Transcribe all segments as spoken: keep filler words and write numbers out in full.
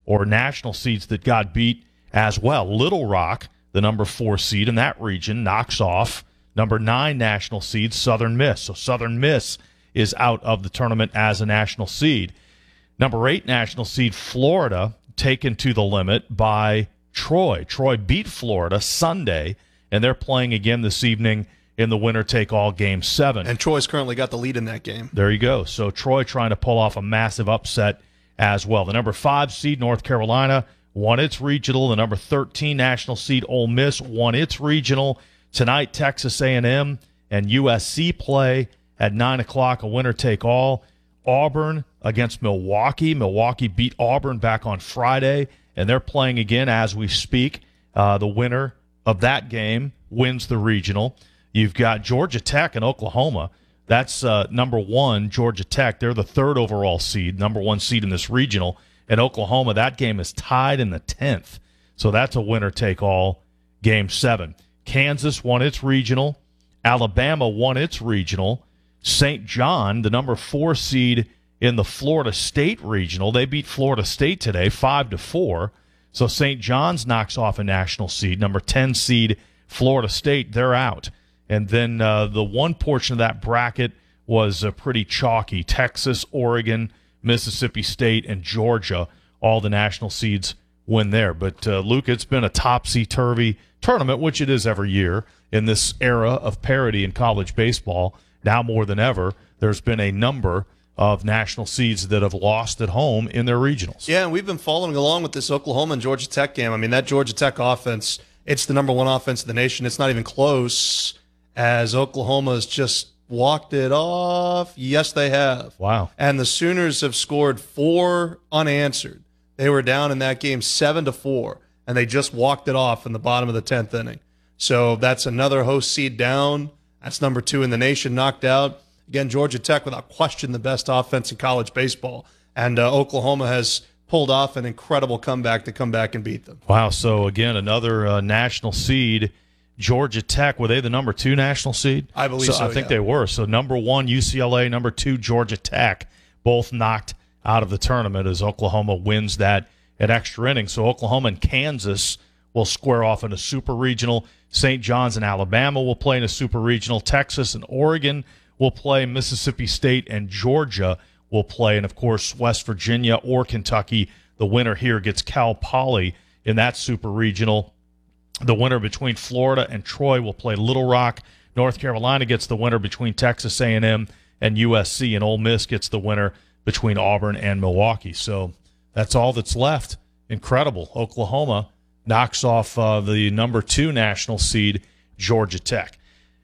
or national seeds that got beat as well. Little Rock, the number four seed in that region, knocks off number nine national seed, Southern Miss. So Southern Miss is out of the tournament as a national seed. Number eight national seed, Florida, taken to the limit by Troy. Troy beat Florida Sunday, and they're playing again this evening in the winner-take-all Game seven. And Troy's currently got the lead in that game. There you go. So Troy trying to pull off a massive upset as well. The number five seed, North Carolina, won its regional. The number thirteen national seed, Ole Miss, won its regional. Tonight, Texas A and M and U S C play at nine o'clock, a winner-take-all. Auburn against Milwaukee. Milwaukee beat Auburn back on Friday, and they're playing again as we speak. Uh, the winner of that game wins the regional. You've got Georgia Tech and Oklahoma. That's uh, number one, Georgia Tech. They're the third overall seed, number one seed in this regional. And Oklahoma, that game is tied in the tenth. So that's a winner-take-all Game seven. Kansas won its regional. Alabama won its regional. Saint John, the number four seed in the Florida State regional, they beat Florida State today five to four. So Saint John's knocks off a national seed. Number ten seed, Florida State, they're out. And then uh, the one portion of that bracket was uh, pretty chalky. Texas, Oregon, Mississippi State, and Georgia, all the national seeds win there. But, uh, Luke, it's been a topsy-turvy tournament, which it is every year in this era of parity in college baseball. Now more than ever, there's been a number of national seeds that have lost at home in their regionals. Yeah, and we've been following along with this Oklahoma and Georgia Tech game. I mean, that Georgia Tech offense, it's the number one offense in the nation. It's not even close, as Oklahoma's just walked it off. Yes, they have. Wow. And the Sooners have scored four unanswered. They were down in that game seven to four, and they just walked it off in the bottom of the tenth inning. So that's another host seed down. That's number two in the nation, knocked out. Again, Georgia Tech, without question, the best offense in college baseball. And uh, Oklahoma has pulled off an incredible comeback to come back and beat them. Wow, so again, another uh, national seed. Georgia Tech, were they the number two national seed? I believe so, I think yeah. they were. So number one, U C L A, number two, Georgia Tech, both knocked out of the tournament as Oklahoma wins that at extra innings. So Oklahoma and Kansas will square off in a super regional. Saint John's and Alabama will play in a super regional. Texas and Oregon will play. Mississippi State and Georgia will play. And, of course, West Virginia or Kentucky, the winner here gets Cal Poly in that super regional. The winner between Florida and Troy will play Little Rock. North Carolina gets the winner between Texas A and M and U S C, and Ole Miss gets the winner between Auburn and Milwaukee. So that's all that's left. Incredible. Oklahoma knocks off uh, the number two national seed, Georgia Tech.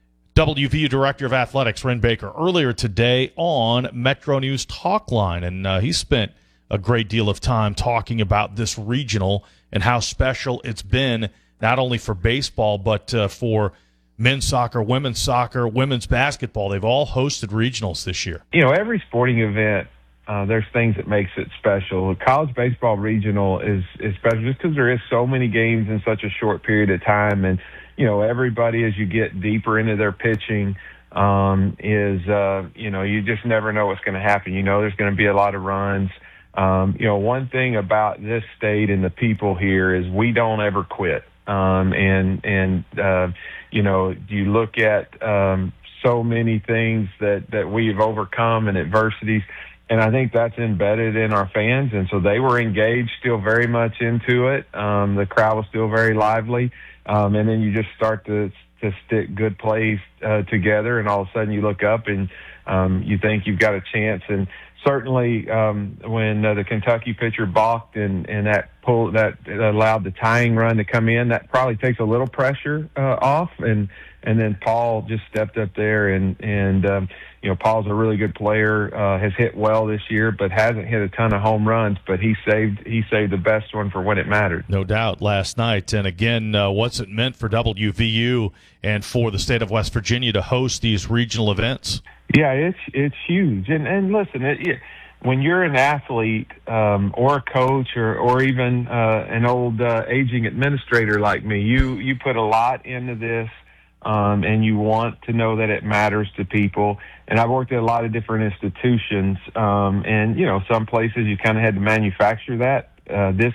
W V U Director of Athletics, Wren Baker, earlier today on Metro News Talk Line, and uh, he spent a great deal of time talking about this regional and how special it's been, not only for baseball, but uh, for men's soccer, women's soccer, women's basketball. They've all hosted regionals this year. You know, every sporting event, uh, there's things that makes it special. The college baseball regional is, is special just because there is so many games in such a short period of time. And, you know, everybody, as you get deeper into their pitching, um, is, uh, you know, you just never know what's going to happen. You know, there's going to be a lot of runs. Um, you know, one thing about this state and the people here is we don't ever quit. Um, and, and, uh, you know, you look at, um, so many things that, that we've overcome and adversities. And I think that's embedded in our fans. And so they were engaged still very much into it. Um, the crowd was still very lively. Um, and then you just start to, to stick good plays, uh, together. And all of a sudden you look up and, um, you think you've got a chance. And certainly, um, when uh, the Kentucky pitcher balked and, and that pull that allowed the tying run to come in, that probably takes a little pressure uh, off. And and then Paul just stepped up there, and and um, you know, Paul's a really good player, uh, has hit well this year, but hasn't hit a ton of home runs. But he saved he saved the best one for when it mattered. No doubt last night. And again, uh, what's it meant for W V U and for the state of West Virginia to host these regional events? Yeah, it's it's huge. And and listen, it, it, when you're an athlete um, or a coach or or even uh, an old uh, aging administrator like me, you you put a lot into this, um, and you want to know that it matters to people. And I've worked at a lot of different institutions, um, and you know, some places you kind of had to manufacture that. Uh, this